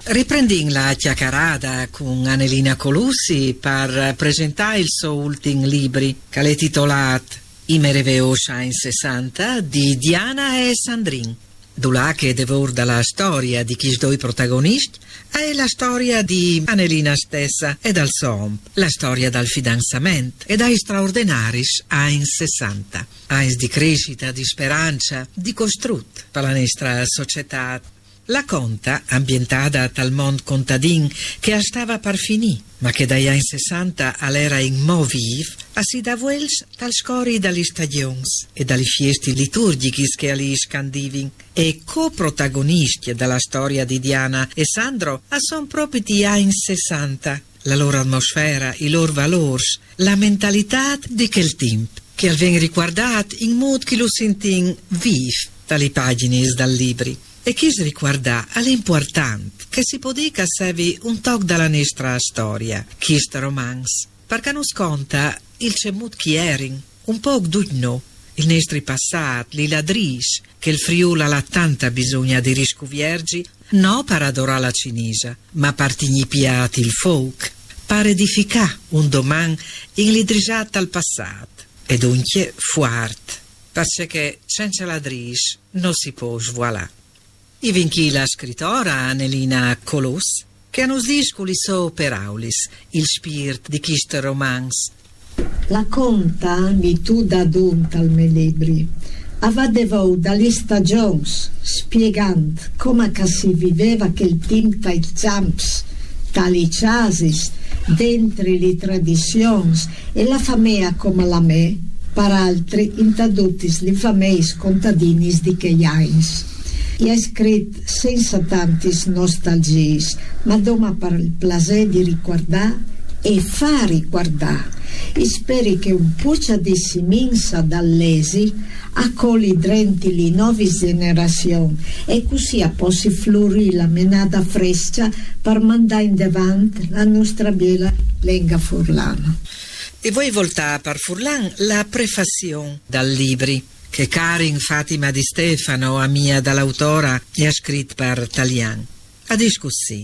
Riprendin la chiacchierata con Annelina Colussi per presentare il suo ultimo libro, che è titolato I Mereveoscia in 60 di Diana e Sandrine. Dulà che devorda la storia di chi due protagonisti è la storia di Annelina stessa e dal som, la storia del fidanzamento e dai straordinari in 60, anni di crescita, di speranza, di costrutto per la nostra società. La conta, ambientata dal mondo contadin che stava per finire, ma che dagli anni 60 all'era in mo viv, si da vuels dal scori dalle stagioni e dalle feste liturgiche che ali scandivin, e coprotagonisti della storia di Diana e Sandro sono proprio di anni 60. La loro atmosfera, i loro valori, la mentalità di quel tempo, che viene riguardato in modo che lo sentin viv dalle pagine dal libri. E chi si riguarda all'importante che si può dire che serve un tocco dalla nostra storia, questo romanzo, perché non sconta il cemut chi erin, un po' d'ugno, il nostro passato, li ladris, che il Friuli ha tanta bisogna di riscuviergi, non per adorare la cinisa, ma per tignipiati il folk, per edificare un domani in l'idrisata al passato, e dunque fuart, perché senza ladris non si può svuolare. I vinchi la scrittora Annelina Colussi, che nos disculi so per aulis il spirit di questo romanzo. La conta mi tu da dunta al me libri. Avadevo dalle stagioni spiegando come si viveva quel tempo ai zamps, tali chasis, dentro le tradizioni e la famea come la me, per altri intadutis li fameis contadinis di che jains. E ha scritto senza tantis nostalgies, ma doma per il piacere di ricordare e far ricordare. E speri che un puccia di siminsa dall'esi accogli drenti le nuove generazioni e così possa florire la menata fresca per mandare in davanti la nostra bella lingua furlana. E voi voltate per Furlan la prefazione dal libri che Karin Fatima di Stefano, amica dall'autora, gli ha scritto per Talian. A discussi.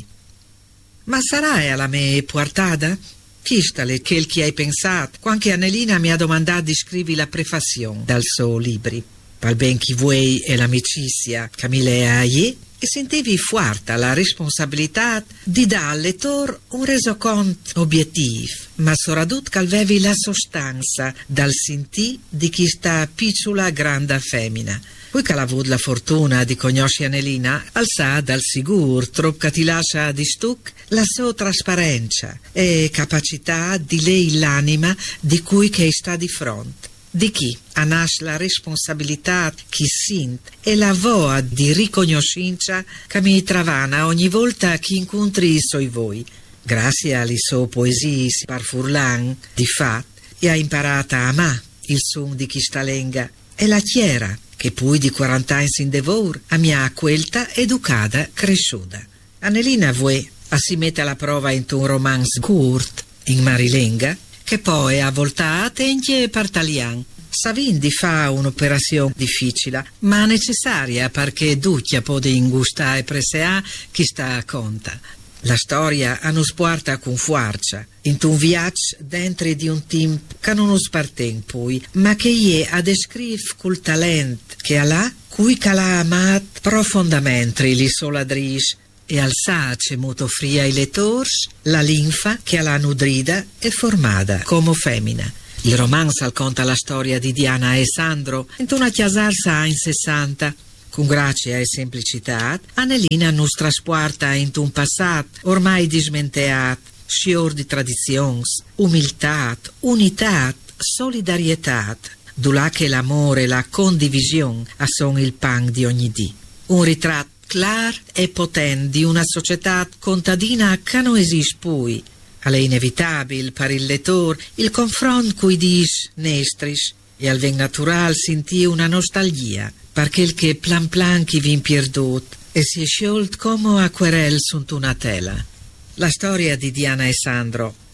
Ma sarà alla me portata? Chistale quel che hai pensato, quando Annelina mi ha domandato di scrivere la prefazione dal suo libri. Pal ben chi vuoi e l'amicizia che mi le hai, e sentivi forte la responsabilità di dare al lettore un resoconto obiettivo, ma soprattutto che avevi la sostanza dal sentì di questa piccola grande femmina. Poi che ha avuto la fortuna di conoscere Annelina, alza dal sicuro, troppo che ti lascia di stuc, la sua trasparenza e capacità di lei l'anima di cui che sta di fronte. Di chi ha nasce la responsabilità che sint e la voa di riconoscenza che mi travana ogni volta che incontri i suoi voi. Grazie alle sue poesie per Furlan, di fatto, e ha imparato a amare il suono di questa lingua e la chiera, che poi di 40 anni in devor a mia acquelta educata cresciuta. Annelina vuoi si mette alla prova in un romanzo corto in marilenga che poi a voltate in per Talian. Savin di fa un'operazione difficile ma necessaria perché duccia può ingustare presea chi sta a conta. La storia nos porta con forza in un viaggio dentro di un team che non nos parten poi ma che è a descrive col talento che ha là cui che l'ha amato profondamente li soladris e al sace molto fria ai lettori la linfa che l'ha nutrita e formata come femmina. Il romanzo racconta la storia di Diana e Sandro in una chiasarsa in 60. Con grazia e semplicità, Annelina nos trasporta in un passato ormai dismenteato, scior di tradizioni, umiltà, unità, solidarietà, dulà che l'amore e la condivisione sono il pan di ogni dì. Un ritratto chiaro e potente di una società contadina che non esiste poi. È inevitabile per il lettore il confronto coi dis nestris e al ven natural sentì una nostalgia perché il che plan plan chi vin pierdut e si è sciolt come acquerel sunt una tela. La storia di Diana e Sandro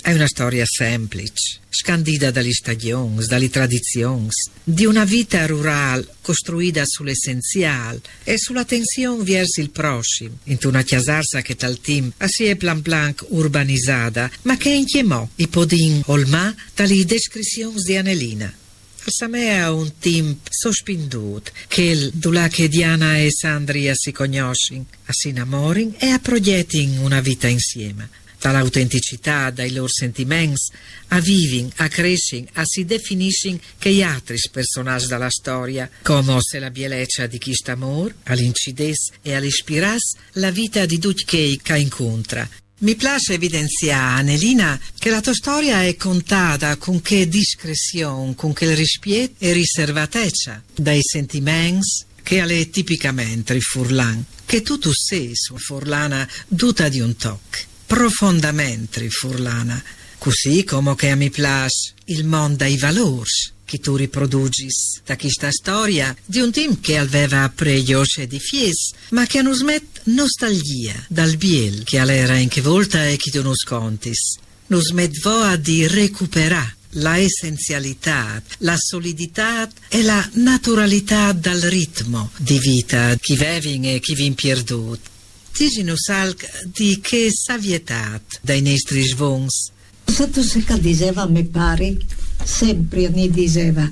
È una storia semplice, scandita dalle stagioni, dalle tradizioni, di una vita rurale costruita sull'essenziale e sulla tensione verso il prossimo, in una chiasarsa che tal tempo si è plan plan urbanizzata, ma che inchiamò i podin olmà dalle descrizioni di Annelina. Samea un tempo sospinduto, che dula che Diana e Sandria si conoscono, si innamorano e progettano una vita insieme. Dall'autenticità, dai loro sentimenti, vivono, crescono, si definiscono che gli altri personaggi della storia, come se la bellezza di questo amore, all'incidesse e all'ispirarsi la vita di tutti che incontra. Mi piace evidenziare, Annelina, che la tua storia è contata con che discrezione, con che rispetto e riservatezza dai sentimenti che è tipicamente il Furlan, che tu sei su Furlana dotta di un tocco. Profondamente furlana, così come che mi piace il mondo dei valori che tu riproduci da questa storia di un team che aveva pregiose di fies, ma che non smette nostalgia dal biel che all'era in che volta e che tu non scontis. Non smette voa di recuperare la essenzialità, la solidità e la naturalità dal ritmo di vita che vevin e che vin perduto. Dici-nos algo di che savietat dai nostri svons. Stato se che diceva me pare, sempre mi diceva,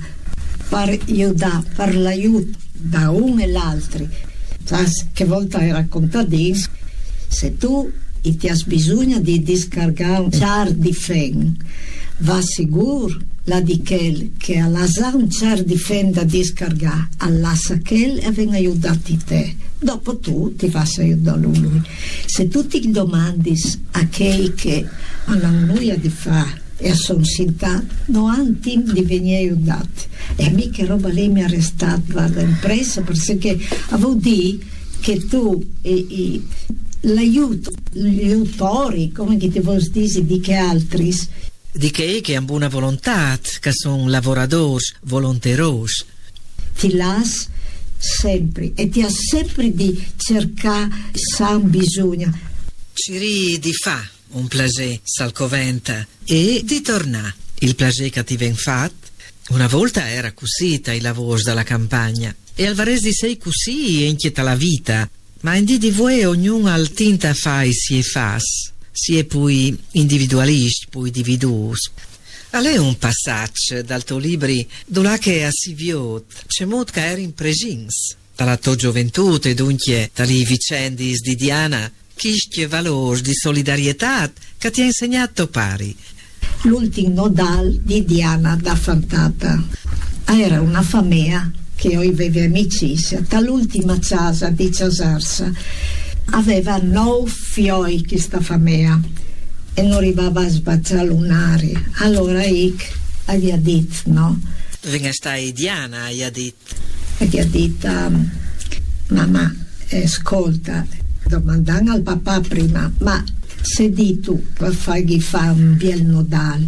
per l'aiuto da uno e l'altro. Che volta era contadino, se tu ti hai bisogno di discaricare un char di fen, va sicuro la di quel che all'asa un char di fen da discaricare, all'asa quel e venga aiutati te. Dopo tu ti fai aiutare lui. Se tu ti domandi a chi che hanno noia di fare e sono sinta, non hanno tempo di venire aiutati. E a me che roba lei mi ha arrestato, guarda, impressa, perché avevo detto che tu l'aiuto, gli autori, come che ti vuoi dire, di che altri? Di che hanno buona volontà, che sono lavoratori, volonterosi. Ti lasci sempre e ti ha sempre di cercare san bisogno. Ci di fa un piacere salcoventa e di tornare. Il piacere che ti ven fatto una volta era così tra i lavori della campagna e al varese sei così e inquieta la vita, ma in di voi ognuno al tinta fai si e fas, si è poi individualisti, poi individus. È un passaggio dal tuo libri dove che si viot, c'è molto che era in presins, dalla tua gioventù e dunque dalle vicende di Diana, che valori di solidarietà che ti ha insegnato pari. L'ultimo nodal di Diana da Fantata era una famiglia che io avevo amicizia, dall'ultima casa di Casarsa aveva 9 figli questa famiglia e non arrivava a sbaciare lunare. Allora io aveva detto, no? Venga stai Diana, aveva detto. Aveva detto, mamma, ascolta, domandando al papà prima, ma se di tu per fargli fare un bel nodal,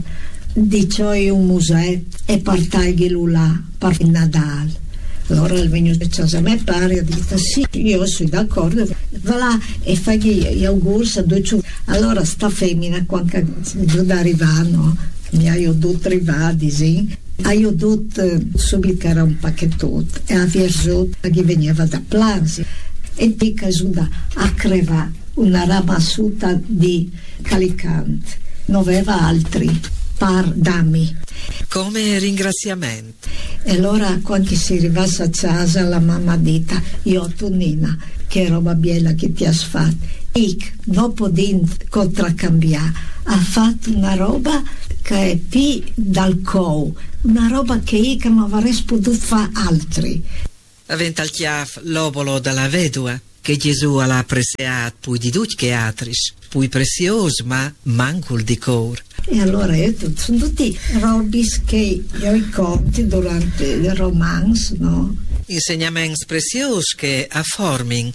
dicoi un museo e portargli là per il Nadal. Allora il venuto a me pare ha detto sì, io sono d'accordo, va là e fagli gli auguri a due. Allora sta femmina quando è arrivata, no? Mi ha dovuto arrivare, sì. Ho dovuto subito che era un pacchetto e ha visto che veniva da Planzi e di casuda a crevare una ramassuta di calicante, non aveva altri par dammi come ringraziamento. E allora quando si arrivasse a casa la mamma dita, io Tonina, che roba bella che ti ha fatto, e dopo di contraccambiare ha fatto una roba che è più dal cou, una roba che io non avrei potuto fare altri. Aventa il chiaf l'obolo dalla vedova che Gesù l'ha preseato poi di tutti che altri, poi prezioso ma mancul di cor. E allora sono tutti robis che io conti durante il romance, no? Insegnamenti preziosi che afforming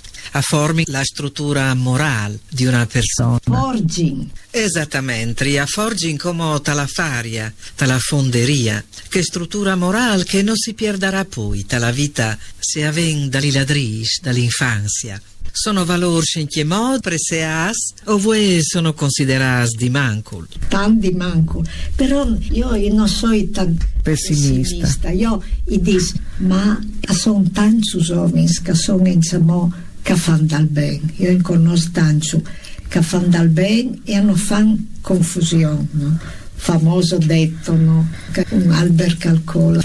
la struttura morale di una persona. Forging. Esattamente, afforging come tala faria, tala fonderia, che struttura morale che non si perderà poi, tala vita se avven dagli ladris, dall'infanzia. sono valori in che modo preseas o voi sono considerati di mancul? Tan di mancul, però io non sono tan pessimista. Io dico, ma sono tanti giovani che sono in Samo che fanno del bene. Io conosco tanti che fanno del bene e non fanno confusione, no? Famoso detto, no? Che un albero calcola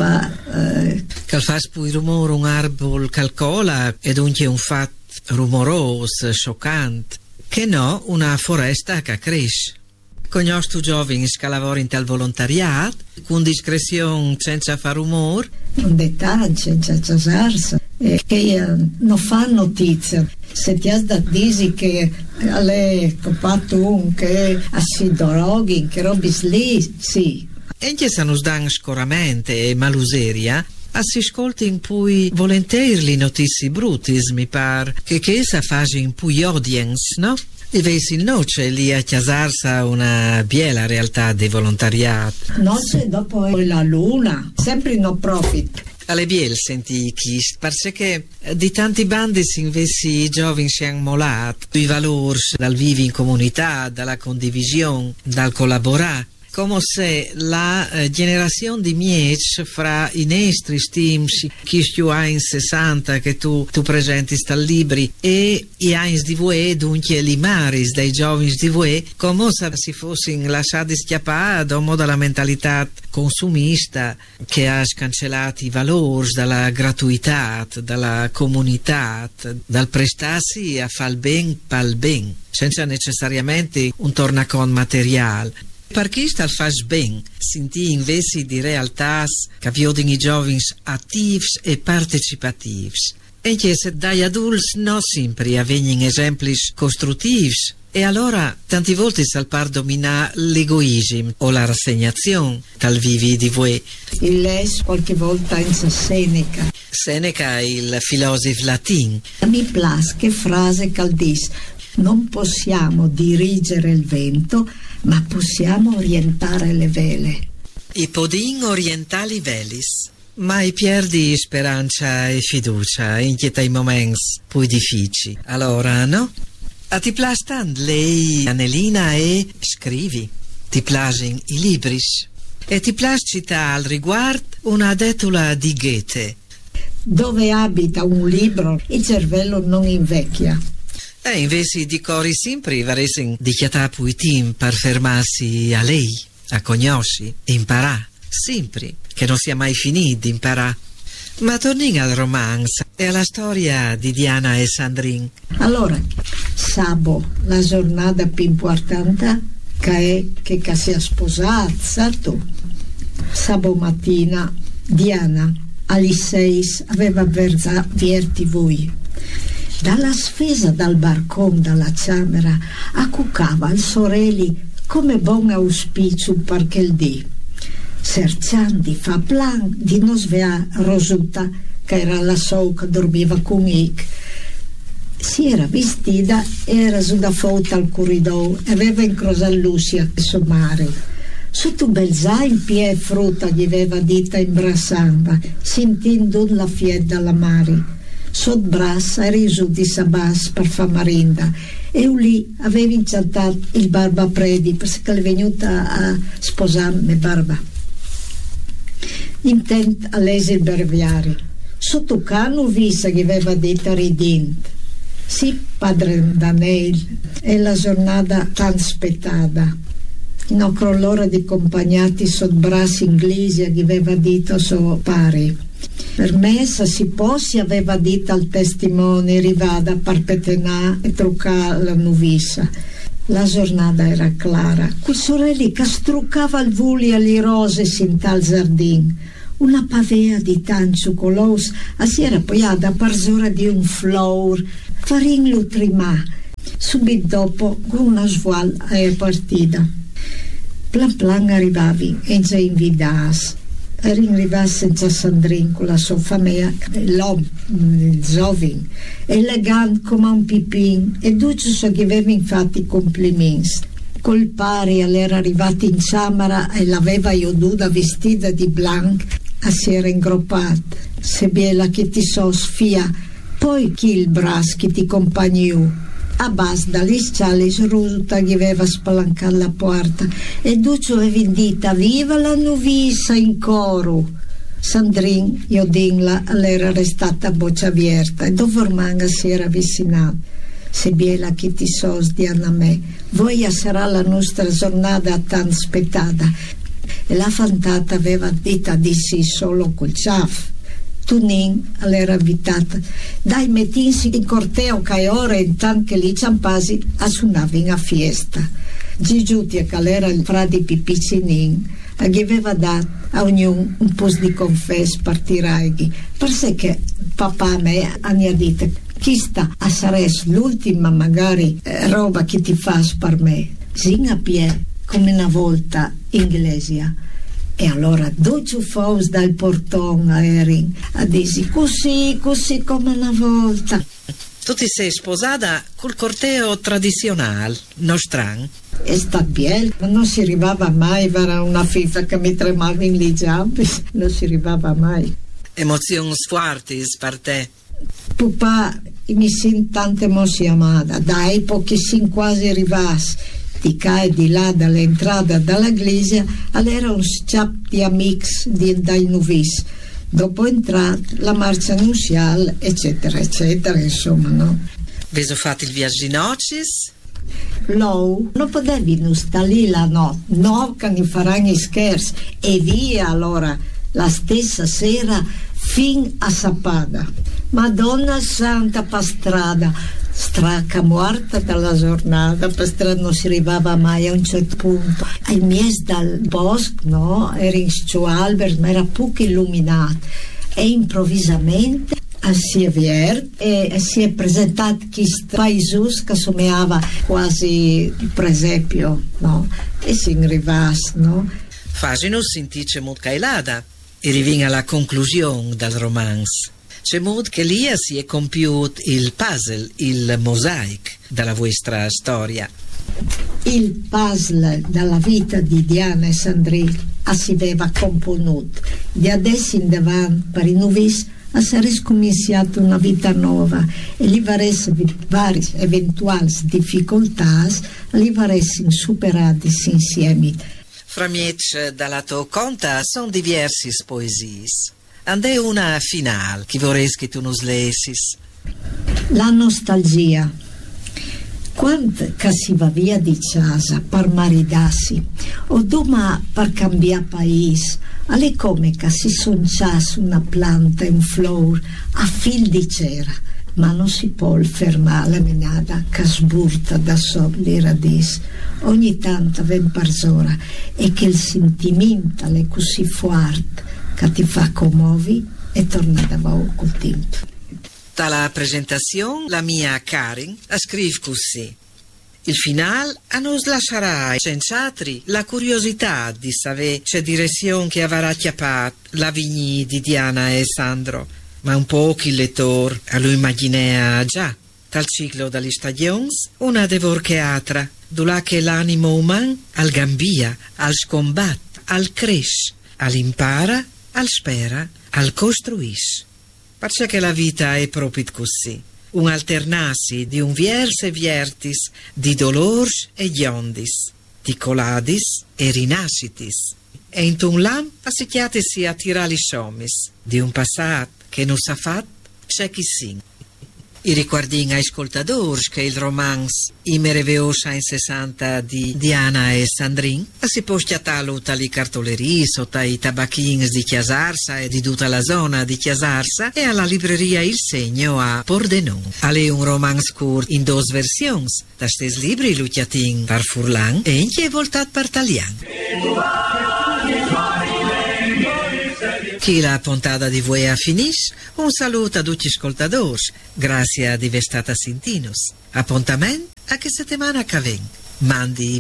che fa poi rumore un arbol calcola e dunque un fatto rumoroso, scioccante, che no una foresta che cresce. Conosco giovani che lavorano in tal volontariato con discrezione senza far rumore, un dettaglio senza casarsi, che non fa notizia. Se ti has da dire che alle copato che si droghi, che robi lì, sì. E che se non danno scoramente e maluseria, si ascolti in cui volentieri notizie brutis, mi par, che essa fa in cui audience, no? E vesi il noce lì a chiasarsi una biela realtà di volontariato. Noce dopo la luna, sempre no profit. Alle biel senti chist, perché di tanti bandi invece i giovani si hanno molato, i valori dal vivi in comunità, dalla condivisione, dal collaborare. Come se la generazione di mieci fra i nostri stims, chi più anni 60 che tu presenti dal libri e i anni di voi, dunque i maris dei giovani di voi, come se si fossero lasciati schiappare dopo dalla mentalità consumista che ha cancellato i valori dalla gratuità, dalla comunità, dal prestarsi a far ben pal ben, senza necessariamente un tornacon materiale. Per chi sta fas ben, senti invece di realtà che vedono i giovani attivi e partecipativi. E che se dai adulti non sempre avvengono esempi costruttivi, e allora tante volte si par domina l'egoismo o la rassegnazione dal vivi di voi. Il les qualche volta in Seneca. Seneca è il filosofo latino. Mi piace che frase che dice: non possiamo dirigere il vento, ma possiamo orientare le vele. I podin orientali velis, ma perdi speranza e fiducia in i momenti più difficili. Allora, no? A ti piacciono lei, Annelina, e scrivi. Ti piacciono i libri. E ti piace citare al riguardo una detula di Goethe. Dove abita un libro, il cervello non invecchia. E invece di cori sempre varesen di chiatà puitin per fermarsi a lei, a conosci, imparare, sempre, che non sia mai finito di imparare. Ma torniamo al romanzo e alla storia di Diana e Sandrine. Allora, Sabo, la giornata più importante che si è sposata, tu. Sabo mattina, Diana, alle 6, aveva avvertito voi. Dalla spesa dal barcone della camera accucava al sorelli come buon auspicio per quel dì, cercando di far plan di non svegliare Rosuta, che era la sua che dormiva con Ic. Si era vestita, era su da foto al corridoio e aveva incrociato Lucia e suo marito. Sotto un bel zaino pieno frutta gli aveva dita imbrassando, sentendo la fieda alla mare. Sotto braccia era su di Sabas per far marinda e lì aveva inciantato il barba predi perché è venuta a sposarmi barba. Intento a lese il breviario. Sotto cano vista che aveva detto ridente. Sì, padre Daniel, è la giornata tan aspettata. Non l'ora di accompagnati sotto braccia inglese che aveva detto suo pari. Per me se si può si aveva detto al testimone rivada per petenà e truccare la novissa. La giornata era clara, quel sorelli che struccava il vuli alle rose sin tal giardin. Una pavea di tancio colos si era appoggiata per zora di un flower, farin lo trimà. Subito dopo con una svual è partita. Plan plan arrivavi e già invidas. Arrivava senza Sandrine con la sua famiglia, l'uomo, giovane, elegante come un pipin, e Duccio che aveva infatti complimenti. Col pari era arrivata in camera e l'aveva ioduta vestita di blanc, si era ingropata. Se biela che ti so sfia, Poi chi il bras che ti compagniò. A base dalle scale ruta che aveva spalancato la porta e Duccio aveva indita viva la novisa in coro. Sandrin, io dinla, era restata a bocca aperta e dopo Manga si era avvicinato. Se biela che ti sos di a me, voi sarà la nostra giornata tan aspettata. E la fantata aveva dita di sì solo col ciaff. Tunin all'era invitata dai mettinsi in corteo che ora intanto che lì ciampasi suonavano a fiesta Gigiuti che era il frate Pipicinin gli aveva dato a ognuno un po' di confesso partiraghi perché papà a me ha detto chi sta a sares l'ultima magari roba che ti fa per me sin a piedi come una volta in iglesia. E allora Duccio Fos dal portone a Erin a dirsi così come una volta. Tu ti sei sposata col corteo tradizionale, nostran? E sta bene, non si arrivava mai, era una festa che mi tremava in le gambe, non si arrivava mai. Emozioni forti per te? Papà, mi sento tanto emozionata, dai, perché sin quasi arrivasse. Di qua e di là dall'entrata dall'iglesia era un sciap di amici dai novizi. Dopo entrata la marcia nuziale eccetera eccetera insomma no. Avete fatto il viaggio in nocis? No, non potevi non stare lì la notte, no che ne faranno scherzi e via allora la stessa sera fin a Sappada. Madonna Santa per strada stracca morta dalla giornata, per strada non si arrivava mai a un certo punto. Ai miei dal bosco, no? Era in sto albero, ma era poco illuminato. E improvvisamente si è aperto e si è presentato questo paesus che somigliava quasi il presepio, no? E si arrivasse, no? Faginus sintice molto cailada e rivinga alla conclusione del romanzo. C'è modo che lì si è compiuto il puzzle, il mosaico della vostra storia. Il puzzle della vita di Diana e Sandrine si aveva componuto. Di adesso in davanti per i novizi si riscominciata una vita nuova e li varesse varie eventuali difficoltà li varesse superati insieme. Fra miec dalla tua conta sono diversi poesie. Andè una finale che vorresti che tu nos lessis. La nostalgia. Quando che si va via di casa per maridarsi o doma per cambiare paese, alle come che si sonciasse una planta e un flor a fil di cera, ma non si può fermare la menata che sburta da sopra le radici. Ogni tanto ven parzora e che il sentimento è così forte che ti fa commuovi e torna da voi col tempo. Dalla presentazione la mia Karin scrive così. Il finale a nos lascerà senz'altro la curiosità di sapere c'è direzione che avrà chiappato la vigni di Diana e Sandro, ma un po' il lettore lo immaginea già. Tal ciclo delle stagioni una devor che altra, dove che l'animo umano al gambia, al scombatte, al cresce, all'impara, al spera, al costruisce. Perché la vita è proprio così, un alternarsi di un viers e viertis, di dolors e giondis, di coladis e rinascitis. E in un lam assicchiatesi a tirare i sommis, di un passato che non sa fatto, c'è chi sin. I riguardin ai ascoltatori che il romanzo I meravigliosa in 60 di Diana e Sandrine si può schiattare tali cartolerie sotto i tabacchini di Chiasarsa e di tutta la zona di Chiasarsa e alla libreria Il Segno a Pordenone. È un romanzo corto in due versioni, da stes libri lucciatin per Furlan e in chi è voltato per Talian. Chi la puntata di voi a finisce, un saluto a tutti gli ascoltatori, grazie di aver stata a sentirnos. Appuntamento a che settimana che ven. Mandi